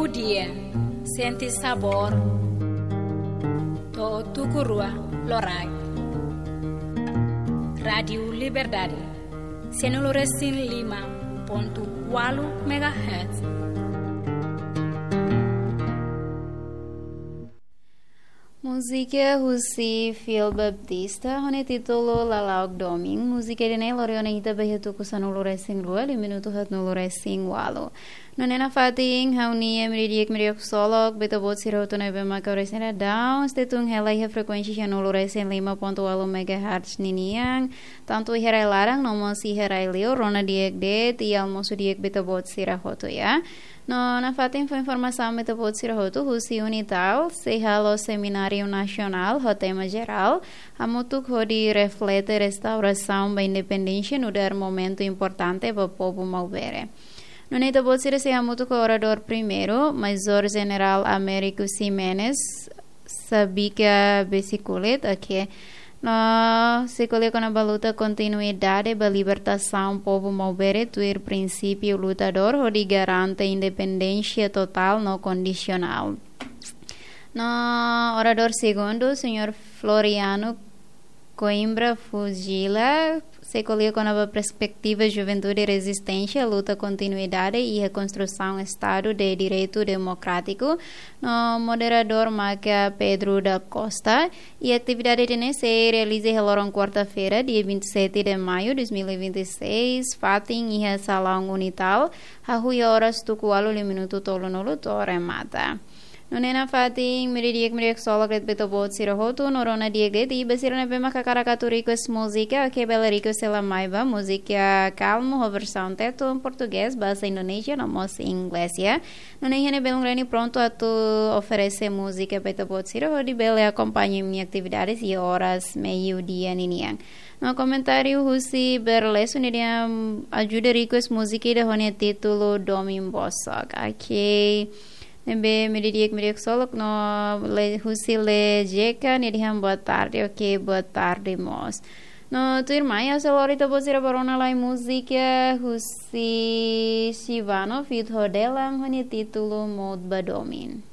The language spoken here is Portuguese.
Meio-dia, sente sabor. To Tucurua, Lorai. Rádio Liberdade, 105.8 MHz. Música Russi Phil Baptista, hone titulo Lalaok Doming, música de nei lorione ita behetu kusanulu racing lua, li minuto hat nulu racing walo. Nonena fating, hauni meridiak solok, beta bot siroto nebe maka racing down, stetung helai frekuensi nulu racing 5.8 MHz niniang, tanto iherai larang, nomo si herai leo, rona diek de, tial mosu diek beta bot sirahoto ya. No, na fatin foi informação meta pode ser roto Russi Unital, se halo Seminário Nacional, o tema geral, a mutuk hodi reflete restauração da independência no dar momento importante para o povo malvere. No neta pode ser se a mutuk orador primeiro, Major General Américo Ximenes, sabia besiculet aqui. No, se coloca na luta continuidade da libertação povo malvere tuir princípio lutador onde garante independência total no condicional. No orador segundo, senhor Floriano Coimbra Fugila, se coloca na perspectiva juventude e resistência, luta continuidade e reconstrução Estado de Direito Democrático, no moderador Maca Pedro da Costa, e a atividade se realiza em quarta-feira, dia 27 de maio de 2026, fatin e salão unital, a horas tucualo li minuto tolo no lutore mata. Nonena fating meridiak solok ret beto bot sirahotu norona diek de di basirana bema kakaracaturicos música que belerico sela maiva música calmo a versão teto em português base Indonésia nomos inglês ya. Nonena belungrani pronto a tu oferecer música beto bot sirahotu bele acompanha minha atividades e horas meio-dia niniang. No comentário Russi Berleso niria ajuda ricos música de honia título Domin Bosok. Okay. Nebe meridiak solok no Russi le jeca niriham boa tarde, ok, boa tarde mos. No tu irmã a celorita bosira barona lá em música Russi Shivano fit rodelang hone título Mod Badomin.